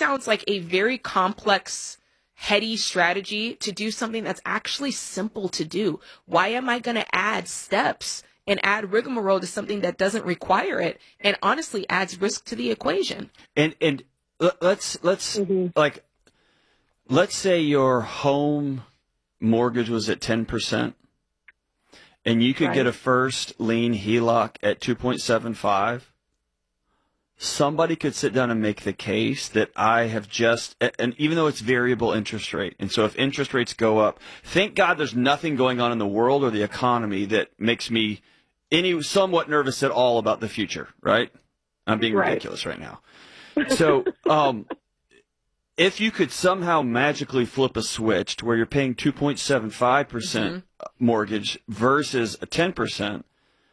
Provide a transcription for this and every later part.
sounds like a very complex, heady strategy to do something that's actually simple to do. Why am I going to add steps and add rigmarole to something that doesn't require it and honestly adds risk to the equation? And let's like, let's say your home mortgage was at 10%, and you could get a first lien HELOC at 2.75. Somebody could sit down and make the case that I have just, and even though it's variable interest rate, and so if interest rates go up, thank God there's nothing going on in the world or the economy that makes me somewhat nervous at all about the future, right? I'm being ridiculous right now. So, if you could somehow magically flip a switch to where you're paying 2.75% mortgage versus a 10%,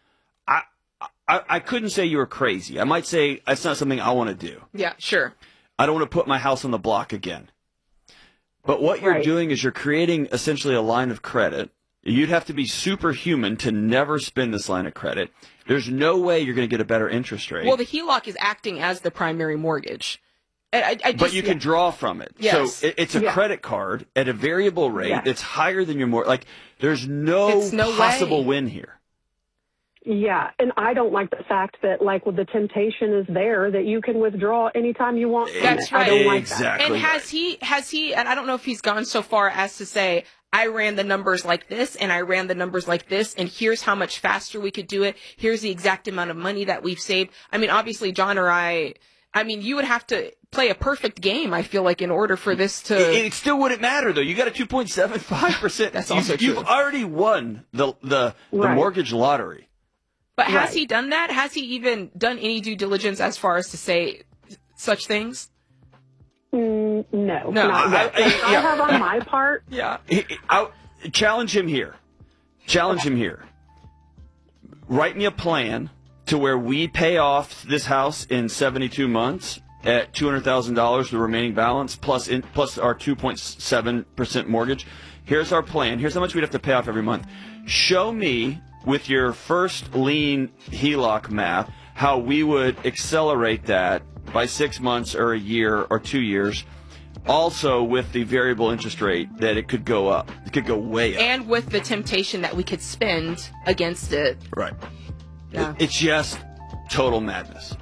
I couldn't say you were crazy. I might say that's not something I want to do. Yeah, sure. I don't want to put my house on the block again. But what you're doing is you're creating essentially a line of credit. You'd have to be superhuman to never spend this line of credit. There's no way you're going to get a better interest rate. Well, the HELOC is acting as the primary mortgage. But you can draw from it. Yes. So it's a credit card at a variable rate that's higher than your mortgage. Like, there's no possible win here. Yeah, and I don't like the fact that, like, the temptation is there that you can withdraw anytime you want. That's right. I don't like exactly. And has he, and I don't know if he's gone so far as to say, I ran the numbers like this, and I ran the numbers like this, and here's how much faster we could do it. Here's the exact amount of money that we've saved. I mean, obviously, John or I mean, you would have to play a perfect game, I feel like, in order for this to... It still wouldn't matter, though. You got a 2.75%. That's also true. You've already won the mortgage lottery. But has he done that? Has he even done any due diligence as far as to say such things? No. I have on my part. Yeah. I'll challenge him here. Write me a plan to where we pay off this house in 72 months at $200,000, the remaining balance, plus our 2.7% mortgage. Here's our plan. Here's how much we'd have to pay off every month. Show me, with your first lien HELOC math, how we would accelerate that by 6 months or a year or 2 years. Also, with the variable interest rate, that it could go up. It could go way up. And with the temptation that we could spend against it. Right. Yeah. It's just total madness.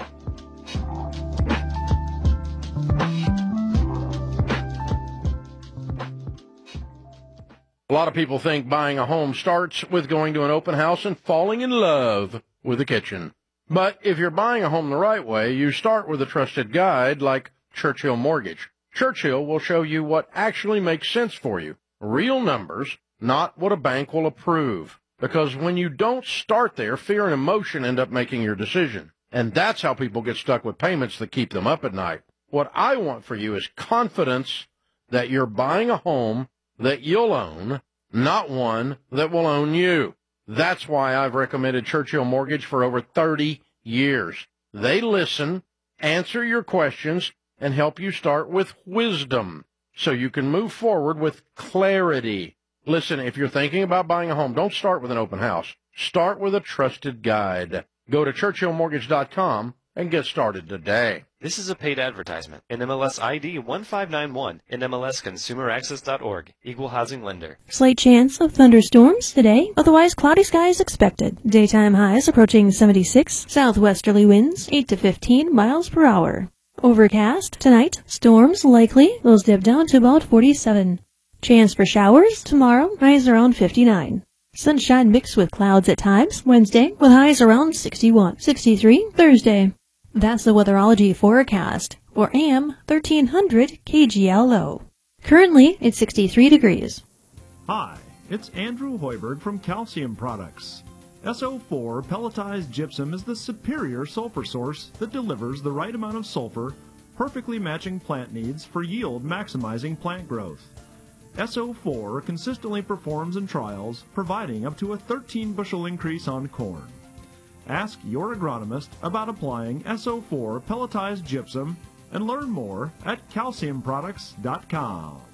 A lot of people think buying a home starts with going to an open house and falling in love with a kitchen. But if you're buying a home the right way, you start with a trusted guide like Churchill Mortgage. Churchill will show you what actually makes sense for you. Real numbers, not what a bank will approve. Because when you don't start there, fear and emotion end up making your decision. And that's how people get stuck with payments that keep them up at night. What I want for you is confidence that you're buying a home that you'll own, not one that will own you. That's why I've recommended Churchill Mortgage for over 30 years. They listen, answer your questions, and help you start with wisdom so you can move forward with clarity. Listen, if you're thinking about buying a home, don't start with an open house. Start with a trusted guide. Go to ChurchillMortgage.com and get started today. This is a paid advertisement. NMLS ID 1591. NMLSConsumerAccess.org. Equal housing lender. Slight chance of thunderstorms today. Otherwise, cloudy skies expected. Daytime highs approaching 76. Southwesterly winds 8 to 15 miles per hour. Overcast tonight. Storms likely. Those dip down to about 47. Chance for showers tomorrow. Highs around 59. Sunshine mixed with clouds at times Wednesday with highs around 61. 63 Thursday. That's the weatherology forecast for AM 1300 KGLO. Currently, it's 63 degrees. Hi, it's Andrew Hoiberg from Calcium Products. SO4 pelletized gypsum is the superior sulfur source that delivers the right amount of sulfur, perfectly matching plant needs for yield maximizing plant growth. SO4 consistently performs in trials, providing up to a 13-bushel increase on corn. Ask your agronomist about applying SO4 pelletized gypsum and learn more at calciumproducts.com.